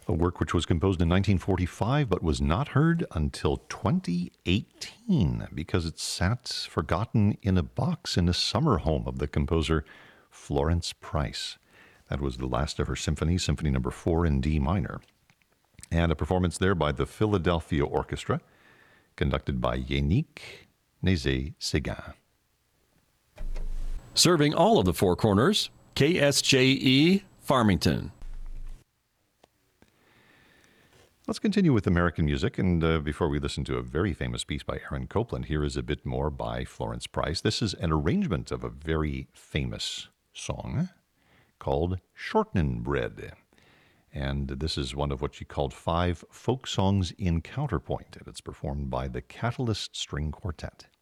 a work which was composed in 1945 but was not heard until 2018 because it sat forgotten in a box in a summer home of the composer Florence Price. That was the last of her symphony, Symphony Number 4 in D minor. And a performance there by the Philadelphia Orchestra, conducted by Yannick Nézet-Séguin. Serving all of the Four Corners, KSJE Farmington. Let's continue with American music, and before we listen to a very famous piece by Aaron Copland, here is a bit more by Florence Price. This is an arrangement of a very famous song called Shortening Bread. And this is one of what she called 5 folk songs in counterpoint, and it's performed by the Catalyst String Quartet.